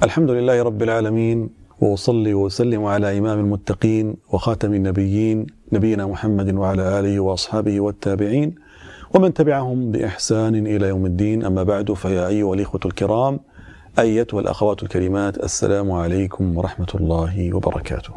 الحمد لله رب العالمين، وأصلي وأسلم على إمام المتقين وخاتم النبيين نبينا محمد وعلى آله وأصحابه والتابعين ومن تبعهم بإحسان إلى يوم الدين. أما بعد، فيا أيها الإخوة الكرام، أيتها الأخوات الكريمات، السلام عليكم ورحمة الله وبركاته.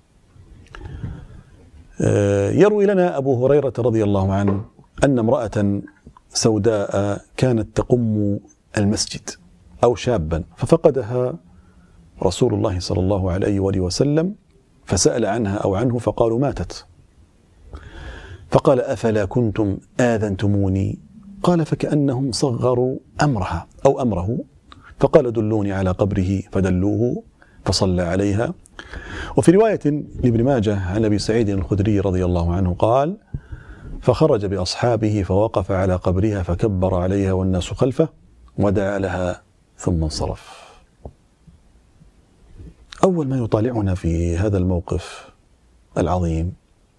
يروي لنا أبو هريرة رضي الله عنه أن امرأة سوداء كانت تقم المسجد أو شابا، ففقدها رسول الله صلى الله عليه وآله وسلم، فسأل عنها أو عنه فقالوا ماتت. فقال: أفلا كنتم آذنتموني؟ قال: فكأنهم صغروا أمرها أو أمره، فقال: دلوني على قبره، فدلوه فصلى عليها. وفي رواية لابن ماجه عن أبي سعيد الخدري رضي الله عنه قال: فخرج بأصحابه فوقف على قبرها فكبر عليها والناس خلفه ودعا لها ثم انصرف. أول ما يطالعنا في هذا الموقف العظيم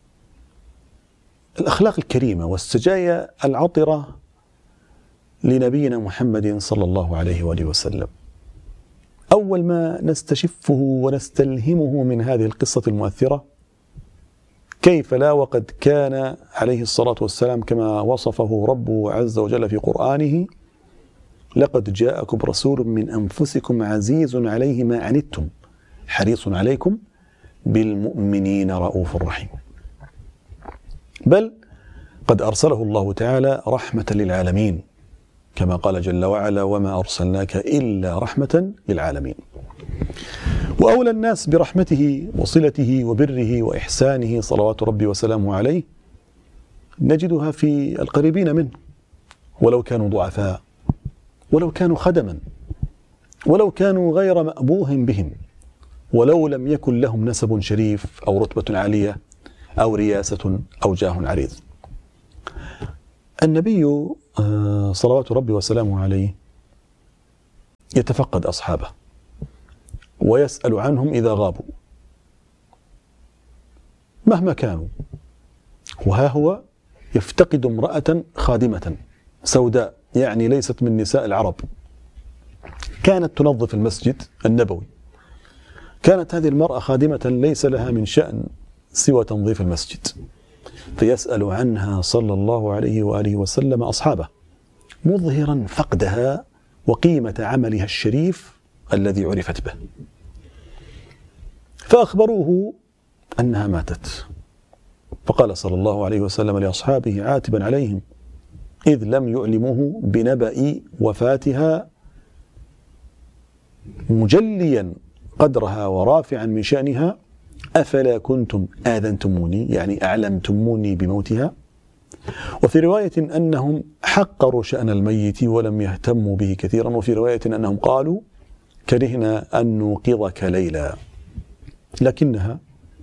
الأخلاق الكريمة والسجايا العطرة لنبينا محمد صلى الله عليه وآله وسلم. أول ما نستشفه ونستلهمه من هذه القصة المؤثرة، كيف لا وقد كان عليه الصلاة والسلام كما وصفه ربه عز وجل في قرآنه: لقد جاءكم رسول من أنفسكم عزيز عليه ما عنتم حريص عليكم بالمؤمنين رؤوف رحيم. بل قد أرسله الله تعالى رحمة للعالمين، كما قال جل وعلا: وما أرسلناك إلا رحمة للعالمين. وأولى الناس برحمته وصلته وبره وإحسانه صلوات ربي وسلامه عليه نجدها في القريبين منه، ولو كانوا ضعفاء، ولو كانوا خدما، ولو كانوا غير مأبوه بهم، ولو لم يكن لهم نسب شريف أو رتبة عالية أو رياسة أو جاه عريض. النبي صلوات ربي وسلامه عليه يتفقد أصحابه ويسأل عنهم إذا غابوا مهما كانوا. وها هو يفتقد امرأة خادمة سوداء، يعني ليست من نساء العرب، كانت تنظف المسجد النبوي. كانت هذه المرأة خادمة ليس لها من شأن سوى تنظيف المسجد، فيسأل عنها صلى الله عليه وآله وسلم أصحابه، مظهرا فقدها وقيمة عملها الشريف الذي عرفت به. فأخبروه أنها ماتت، فقال صلى الله عليه وسلم لأصحابه عاتبا عليهم إذ لم يعلموه بنبأ وفاتها، مجليا قدرها ورافعا من شأنها: أفلا كنتم آذنتموني؟ يعني أعلمتموني بموتها. وفي رواية أنهم حقروا شأن الميت ولم يهتموا به كثيرا، وفي رواية أنهم قالوا: كرهنا أن نوقظك ليلا. لكنها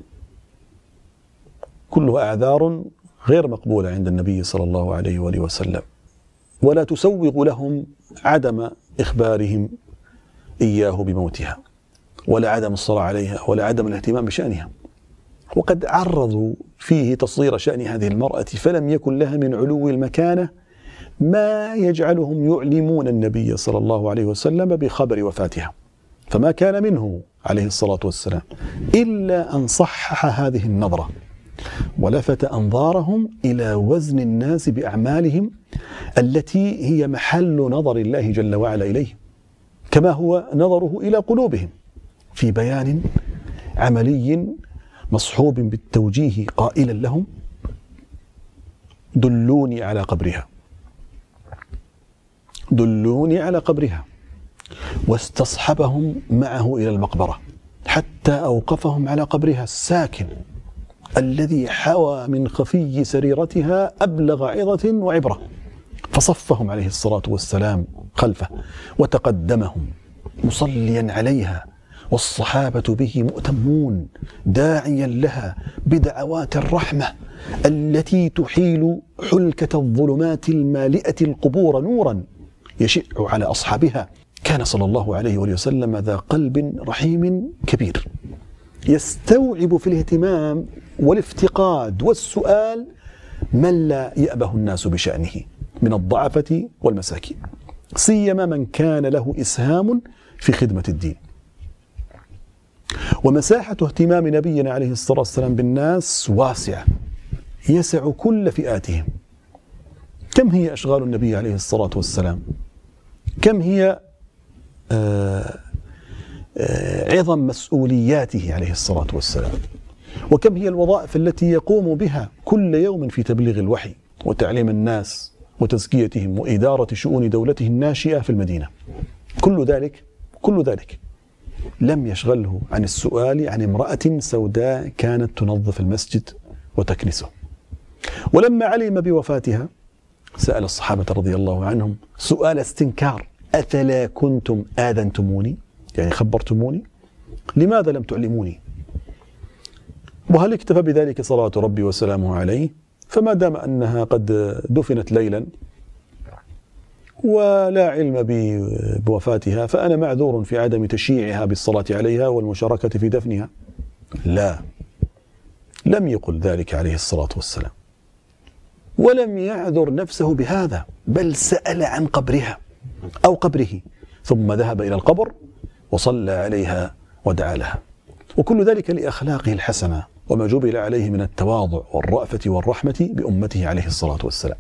كلها أعذار غير مقبولة عند النبي صلى الله عليه وآله وسلم، ولا تسوغ لهم عدم إخبارهم إياه بموتها، ولا عدم الصلاة عليها، ولا عدم الاهتمام بشأنها. وقد عرضوا فيه تصغير شأن هذه المرأة، فلم يكن لها من علو المكانة ما يجعلهم يعلمون النبي صلى الله عليه وسلم بخبر وفاتها. فما كان منه عليه الصلاة والسلام إلا أن صحح هذه النظرة ولفت أنظارهم إلى وزن الناس بأعمالهم التي هي محل نظر الله جل وعلا إليه، كما هو نظره إلى قلوبهم، في بيان عملي مصحوب بالتوجيه قائلا لهم: دلوني على قبرها، دلوني على قبرها. واستصحبهم معه إلى المقبرة حتى أوقفهم على قبرها الساكن الذي حوى من خفي سريرتها أبلغ عظة وعبرة، فصفهم عليه الصلاة والسلام خلفه وتقدمهم مصليا عليها، والصحابة به مؤتمون داعيا لها بدعوات الرحمة التي تحيل حلكة الظلمات المالئة القبور نورا يشع على أصحابها. كان صلى الله عليه وسلم ذا قلب رحيم كبير، يستوعب في الاهتمام والافتقاد والسؤال من لا يأبه الناس بشأنه من الضعفة والمساكين، سيما من كان له إسهام في خدمة الدين. ومساحة اهتمام نبينا عليه الصلاة والسلام بالناس واسعة، يسع كل فئاتهم. كم هي أشغال النبي عليه الصلاة والسلام؟ كم هي عظم مسؤولياته عليه الصلاة والسلام؟ وكم هي الوظائف التي يقوم بها كل يوم في تبليغ الوحي وتعليم الناس وتزكيتهم وإدارة شؤون دولته الناشئة في المدينة. كل ذلك لم يشغله عن السؤال عن امرأة سوداء كانت تنظف المسجد وتكنسه. ولما علم بوفاتها سأل الصحابة رضي الله عنهم سؤال استنكار: أفلا كنتم آذنتموني؟ يعني خبرتموني؟ لماذا لم تعلموني؟ وهل اكتفى بذلك صلاة ربي وسلامه عليه؟ فما دام أنها قد دفنت ليلا ولا علم بوفاتها فأنا معذور في عدم تشييعها بالصلاة عليها والمشاركة في دفنها. لا، لم يقل ذلك عليه الصلاة والسلام، ولم يعذر نفسه بهذا، بل سأل عن قبرها أو قبره، ثم ذهب إلى القبر وصلى عليها ودعا لها. وكل ذلك لأخلاقه الحسنة وما جبل عليه من التواضع والرأفة والرحمة بأمته عليه الصلاة والسلام.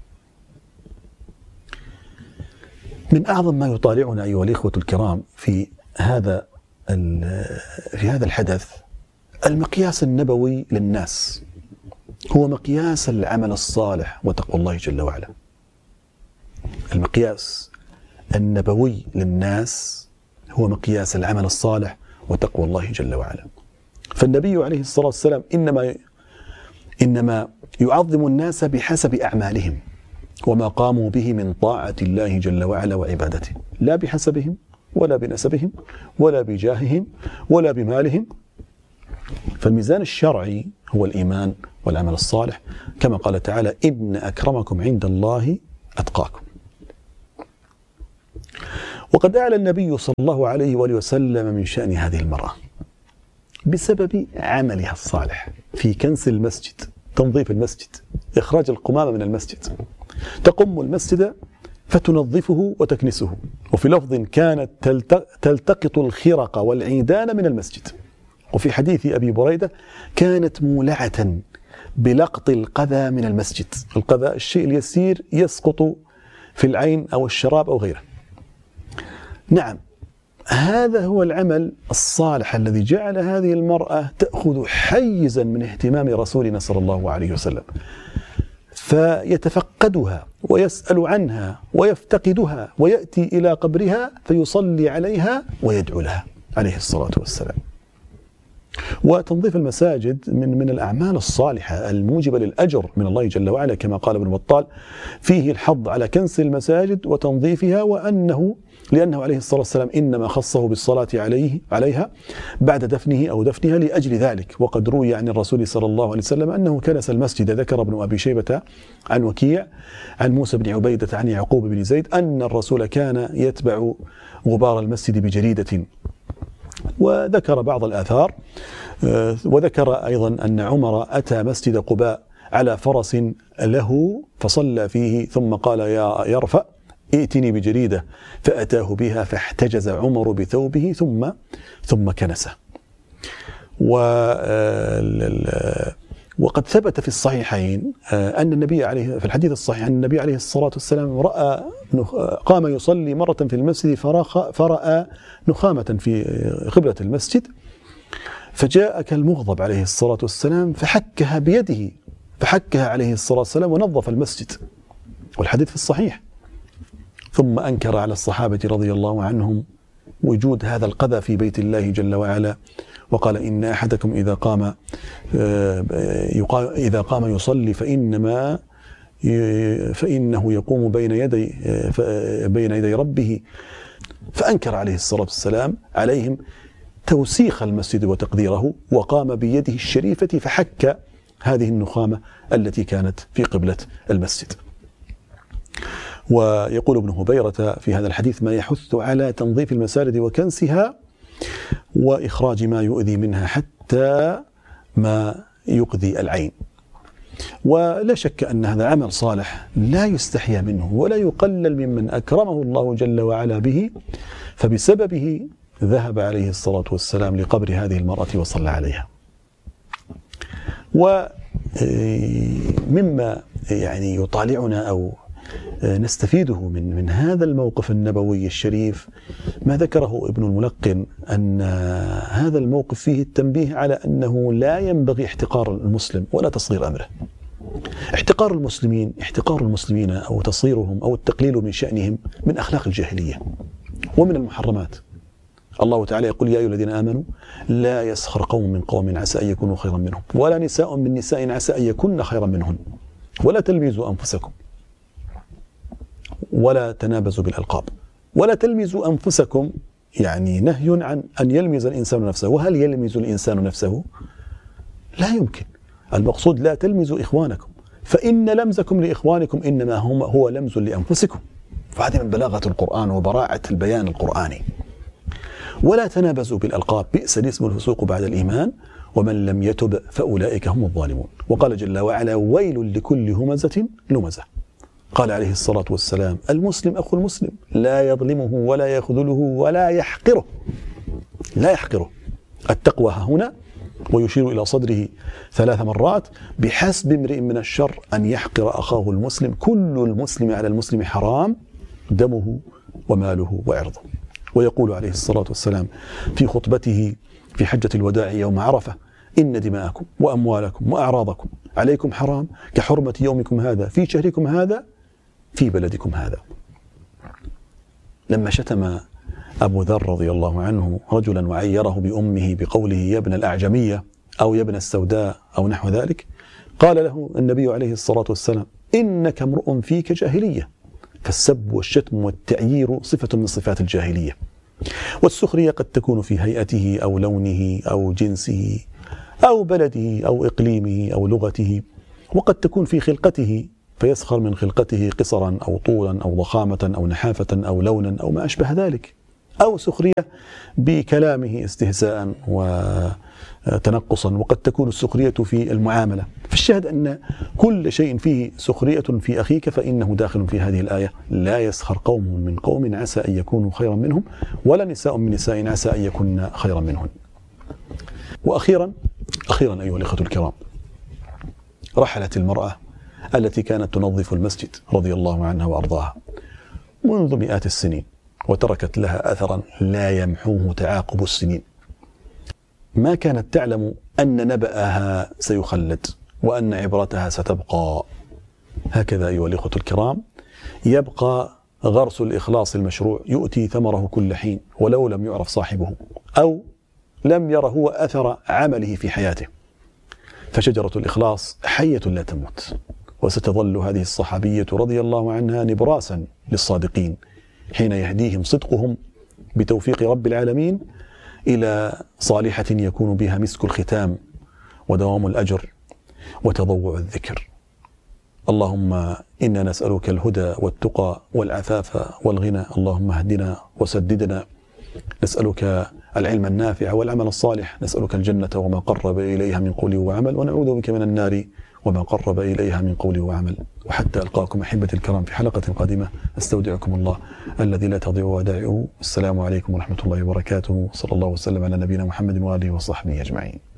من أعظم ما يطالعنا أيها الإخوة الكرام في هذا الحدث المقياس النبوي للناس، هو مقياس العمل الصالح وتقوى الله جل وعلا. المقياس النبوي للناس هو مقياس العمل الصالح وتقوى الله جل وعلا. فالنبي عليه الصلاة والسلام إنما يعظم الناس بحسب أعمالهم وما قاموا به من طاعة الله جل وعلا وعبادته، لا بحسبهم ولا بنسبهم ولا بجاههم ولا بمالهم. فالميزان الشرعي هو الإيمان والعمل الصالح، كما قال تعالى: إن أكرمكم عند الله أتقاكم. وقد أعلى النبي صلى الله عليه وآله وسلم من شأن هذه المرأة بسبب عملها الصالح في كنس المسجد، تنظيف المسجد، إخراج القمامة من المسجد. تقم المسجد فتنظفه وتكنسه. وفي لفظ: كانت تلتقط الخرق والعيدان من المسجد. وفي حديث أبي بريدة: كانت مولعة بلقط القذى من المسجد. القذى الشيء اليسير يسقط في العين أو الشراب أو غيره. نعم، هذا هو العمل الصالح الذي جعل هذه المرأة تأخذ حيزا من اهتمام رسولنا صلى الله عليه وسلم، فيتفقدها ويسأل عنها ويفتقدها ويأتي إلى قبرها فيصلي عليها ويدعو لها عليه الصلاة والسلام. وتنظيف المساجد من الأعمال الصالحة الموجبة للأجر من الله جل وعلا، كما قال ابن بطال: فيه الحظ على كنس المساجد وتنظيفها، لأنه عليه الصلاة والسلام إنما خصه بالصلاة عليها بعد دفنه أو دفنها لأجل ذلك. وقد روي عن الرسول صلى الله عليه وسلم أنه كنس المسجد. ذكر ابن أبي شيبة عن وكيع عن موسى بن عبيدة عن يعقوب بن زيد أن الرسول كان يتبع غبار المسجد بجريدة. وذكر بعض الآثار، وذكر أيضا أن عمر أتى مسجد قباء على فرس له فصلى فيه، ثم قال: يا يرفع ائتني بجريدة، فأتاه بها فاحتجز عمر بثوبه ثم كنسه. وقد ثبت في الصحيحين أن النبي في الحديث الصحيح أن النبي عليه الصلاة والسلام قام يصلي مرة في المسجد فرأى نخامة في قبلة المسجد، فجاء كالمغضب عليه الصلاة والسلام فحكها بيده، فحكها عليه الصلاة والسلام ونظف المسجد، والحديث في الصحيح. ثم أنكر على الصحابة رضي الله عنهم وجود هذا القذى في بيت الله جل وعلا، وقال: إن أحدكم إذا قام يصلي فإنه يقوم بين يدي ربه. فأنكر عليه الصلاة والسلام عليهم توسيخ المسجد وتقديره، وقام بيده الشريفة فحك هذه النخامة التي كانت في قبلة المسجد. ويقول ابن هبيرة في هذا الحديث: ما يحث على تنظيف المساجد وكنسها وإخراج ما يؤذي منها حتى ما يؤذي العين. ولا شك أن هذا عمل صالح لا يستحيا منه ولا يقلل ممن أكرمه الله جل وعلا به، فبسببه ذهب عليه الصلاة والسلام لقبر هذه المرأة وصلى عليها. ومما يعني يطالعنا أو نستفيده من هذا الموقف النبوي الشريف ما ذكره ابن الملقن، أن هذا الموقف فيه التنبيه على أنه لا ينبغي احتقار المسلم ولا تصغير أمره. احتقار المسلمين أو تصغيرهم أو التقليل من شأنهم من أخلاق الجاهلية ومن المحرمات. الله تعالى يقول: يا أيها الذين آمنوا لا يسخر قوم من قوم عسى أن يكونوا خيرا منهم ولا نساء من نساء عسى أن يكن خيرا منهن ولا تلمزوا أنفسكم ولا تنابزوا بالألقاب ولا تلمزوا أنفسكم، يعني نهي عن أن يلمز الإنسان نفسه. وهل يلمز الإنسان نفسه؟ لا يمكن. المقصود لا تلمزوا إخوانكم، فإن لمزكم لإخوانكم إنما هو لمز لأنفسكم. فهذه من بلاغة القرآن وبراعة البيان القرآني. ولا تنابزوا بالألقاب، بئس الاسم الفسوق بعد الإيمان ومن لم يتب فأولئك هم الظالمون. وقال جل وعلا: ويل لكل همزة لمزة. قال عليه الصلاة والسلام: المسلم أخو المسلم لا يظلمه ولا يخذله ولا يحقره. لا يحقره. التقوى هنا، ويشير إلى صدره 3 مرات: بحسب امرئ من الشر أن يحقر أخاه المسلم، كل المسلم على المسلم حرام دمه وماله وعرضه. ويقول عليه الصلاة والسلام في خطبته في حجة الوداع يوم عرفة: إن دماءكم وأموالكم وأعراضكم عليكم حرام كحرمة يومكم هذا في شهركم هذا في بلدكم هذا. لما شتم أبو ذر رضي الله عنه رجلا وعيره بأمه بقوله: يا ابن الأعجمية أو يا ابن السوداء أو نحو ذلك، قال له النبي عليه الصلاة والسلام: إنك امرؤ فيك جاهلية. فالسب والشتم والتعيير صفة من صفات الجاهلية. والسخرية قد تكون في هيئته أو لونه أو جنسه أو بلده أو إقليمه أو لغته، وقد تكون في خلقته فيسخر من خلقته قصرا أو طولا أو ضخامة أو نحافة أو لونا أو ما أشبه ذلك، أو سخرية بكلامه استهزاء وتنقصا، وقد تكون السخرية في المعاملة. فالشاهد أن كل شيء فيه سخرية في أخيك فإنه داخل في هذه الآية: لا يسخر قوم من قوم عسى أن يكونوا خيرا منهم ولا نساء من نساء عسى أن يكون خيرا منهن. وأخيرا أيها الإخوة الكرام، رحلت المرأة التي كانت تنظف المسجد رضي الله عنها وأرضاها منذ مئات السنين، وتركت لها أثرا لا يمحوه تعاقب السنين. ما كانت تعلم أن نبأها سيخلد وأن عبرتها ستبقى. هكذا أيها الإخوة الكرام يبقى غرس الإخلاص المشروع يؤتي ثمره كل حين ولو لم يعرف صاحبه أو لم ير هو أثر عمله في حياته. فشجرة الإخلاص حية لا تموت، وستظل هذه الصحابية رضي الله عنها نبراسا للصادقين حين يهديهم صدقهم بتوفيق رب العالمين إلى صالحة يكون بها مسك الختام ودوام الأجر وتضوع الذكر. اللهم إنا نسألك الهدى والتقى والعفاف والغنى، اللهم اهدنا وسددنا. نسألك العلم النافع والعمل الصالح، نسألك الجنة وما قرب إليها من قول وعمل، ونعوذ بك من النار وما قرب إليها من قول وعمل. وحتى ألقاكم أحبتي الكرام في حلقة قادمة، أستودعكم الله الذي لا تضيع ودائعه. السلام عليكم ورحمة الله وبركاته. صلى الله وسلم على نبينا محمد وآله وصحبه أجمعين.